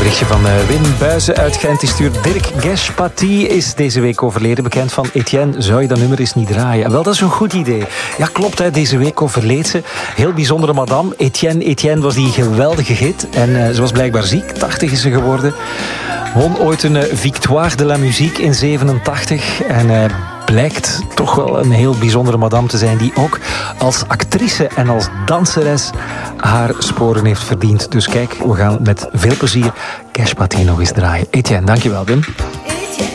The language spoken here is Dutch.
berichtje van Wim Buizen uit Gent. Die stuurt: Dirk Geschpati is deze week overleden. Bekend van Etienne, zou je dat nummer eens niet draaien? Wel, dat is een goed idee. Ja, klopt, hè, deze week overleed ze. Heel bijzondere madame. Etienne was die geweldige hit. En ze was blijkbaar ziek. 80 is ze geworden. Won ooit een Victoire de la Musique in 87. En blijkt toch wel een heel bijzondere madame te zijn, die ook als actrice en als danseres haar sporen heeft verdiend. Dus kijk, we gaan met veel plezier Geschpati nog eens draaien. Etienne, dankjewel, Wim.